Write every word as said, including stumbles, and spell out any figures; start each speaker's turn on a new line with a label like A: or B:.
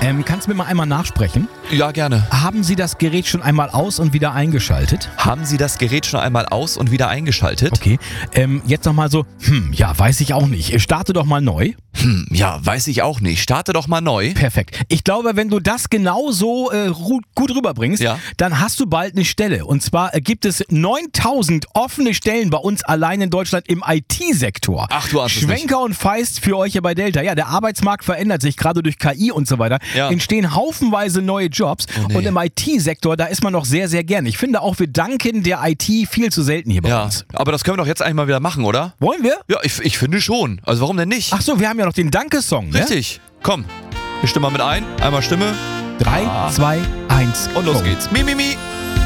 A: Ähm, kannst du mir mal einmal nachsprechen?
B: Ja, gerne.
A: Haben Sie das Gerät schon einmal aus und wieder eingeschaltet?
B: Haben Sie das Gerät schon einmal aus und wieder eingeschaltet?
A: Okay. Ähm, jetzt nochmal so, hm, ja, weiß ich auch nicht. Starte doch mal neu.
B: Hm, ja, weiß ich auch nicht. Starte doch mal neu.
A: Perfekt. Ich glaube, wenn du das genau so äh, ru- gut rüberbringst,
B: Ja.
A: dann hast du bald eine Stelle. Und zwar äh, gibt es neuntausend offene Stellen bei uns allein in Deutschland im I T-Sektor.
B: Ach, du hast es nicht.
A: Schwenker und Feist für euch hier bei Delta. Ja, der Arbeitsmarkt verändert sich gerade durch K I und so weiter.
B: Ja.
A: Entstehen haufenweise neue Jobs.
B: Oh, nee.
A: Und im I T-Sektor, da ist man noch sehr, sehr gern. Ich finde auch, wir danken der I T viel zu selten hier bei
B: Ja,
A: uns.
B: aber das können wir doch jetzt eigentlich mal wieder machen, oder?
A: Wollen wir?
B: Ja, ich, ich finde schon. Also warum denn nicht?
A: Ach so, wir haben ja noch den Danke-Song, ne?
B: Richtig. Komm, wir stimmen mal mit ein. Einmal Stimme.
A: Drei,
B: Ah.
A: zwei, eins
B: Und los
A: go.
B: geht's. Mi, mi, mi.